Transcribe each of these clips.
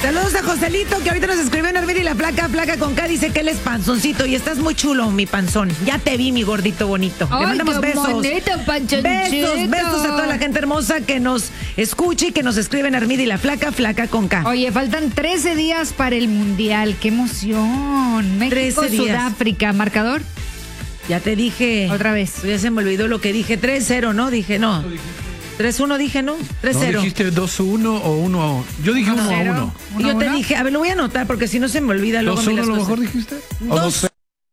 Saludos a Joselito, que ahorita nos escribió en Armida y la placa con K, dice que él es panzoncito y estás muy chulo, mi panzón. Ya te vi, mi gordito bonito. Ay, le mandamos besos. Bonito, Besos a toda la gente hermosa que nos escuche y que nos escribe en Armida y la placa con K. Oye, faltan 13 días para el Mundial. ¡Qué emoción! México, 13 días. Sudáfrica. ¿Marcador? Ya te dije. Otra vez. Ya se me olvidó lo que dije. 3-0, ¿no? Dije, no. 3-1 dije, ¿no? 3-0. ¿No dijiste 2-1 o 1-1? Yo dije 1-1. Y yo te dije, a ver, lo voy a anotar porque si no se me olvida luego. 2-1 a lo mejor dijiste. ¿O 2-0?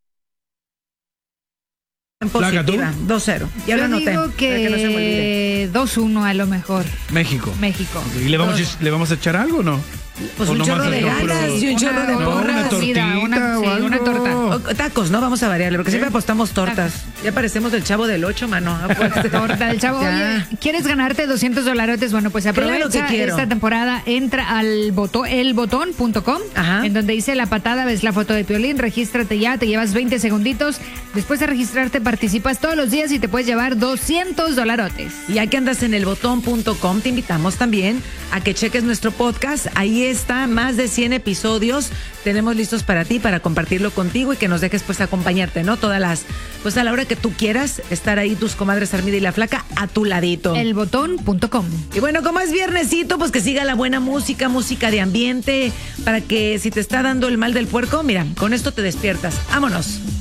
En positiva, 2-0. Ya lo anoté. Yo digo que, no se me olvide. 2-1 a lo mejor. México. México. ¿Y le vamos a echar algo o no? Pues ¿O un nomás chorro de es lo ganas puro? y un chorro de No, porras. una tortita o algo. una torta. O tacos, ¿no? Vamos a variarle, porque siempre apostamos tortas. Ya parecemos del Chavo del 8, mano. Torta del Chavo. Ya. Oye, ¿quieres ganarte $200? Bueno, pues aprovecha Claro que quiero. esta temporada. Entra al elbotón.com, Ajá. en donde dice La Patada, ves la foto de Piolín, regístrate ya, te llevas 20 segunditos. Después de registrarte participas todos los días y te puedes llevar $200. Y ya que andas en elbotón.com, te invitamos también a que cheques nuestro podcast. Ahí está, más de 100 episodios. Tenemos listos para ti, para compartirlo contigo y que nos dejes pues acompañarte, ¿no? Pues a la hora que tú quieras, estar ahí tus comadres Armida y la Flaca a tu ladito. Elbotón.com. Y bueno, como es viernesito, pues que siga la buena música de ambiente, para que si te está dando el mal del puerco, mira, con esto te despiertas. ¡Vámonos!